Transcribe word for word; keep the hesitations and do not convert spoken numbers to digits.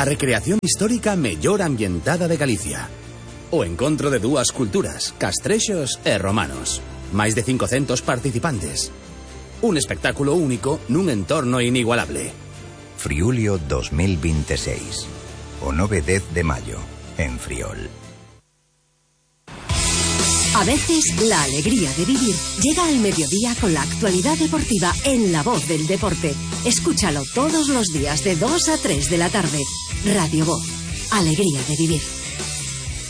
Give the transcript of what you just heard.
a recreación histórica mellor ambientada de Galicia. O encontro de dúas culturas, castrexos e romanos. Máis de cincocentos participantes. Un espectáculo único nun entorno inigualable. Friulio dos mil veintiséis. O nove e dez de mayo, en Friol. A veces, la alegría de vivir llega al mediodía con la actualidad deportiva en La Voz del Deporte. Escúchalo todos los días de dos a tres de la tarde. Radio Voz. Alegría de vivir.